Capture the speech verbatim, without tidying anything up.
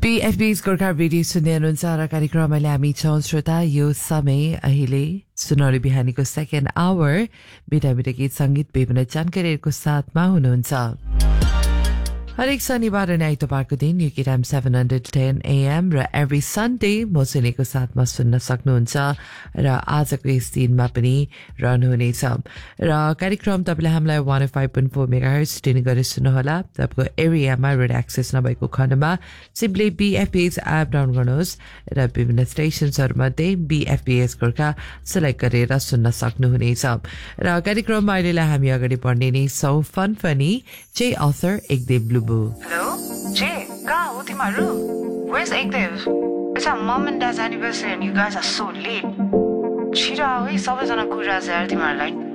B F B's Gorkha radio सुन्दै हुनुहुन्छ र कार्यक्रममा हामी छौं श्रोता यो समय अहिले सुनौली बिहानीको सेकेन्ड आवर मिठा मिठा गीत संगीत विभिन्न जानकारीहरूको साथमा हुनुहुन्छ हरेक शनिबार अनि आइतबारको दिन यो time seven ten A M र एभ्री सन्डे मोसुनीको साथमा सुन्न सक्नुहुन्छ र आजको यस दिनमा पनि रहनुहुनेछ र कार्यक्रम तपाईले हामीलाई one oh five point four megahertz tune गरी सुन्नुहोला तपाईको एरियामा रेडियो एक्सेस नभएको खण्डमा simply B F B's app download गर्नुहोस् र विभिन्न स्टेशन्सहरुमध्ये B F B's Gorkha select गरेर सुन्न सक्नुहुनेछ र कार्यक्रममा अहिलेलाई हामी अगाडि बढ्ने नै सो फन फनी जे author Ekdev blue Hello? Jay, kहाँ हो तिमीहरू? Where's Ekdev? It's our mom and dad's anniversary and you guys are so late. छिटो आऊ है सबैजना कुरा छ यार तिमीहरूलाई